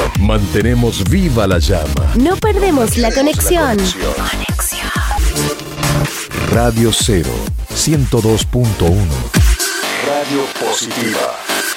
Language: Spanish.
Mantenemos viva la llama. No perdemos la conexión. Radio 0, 102.1. Radio Positiva.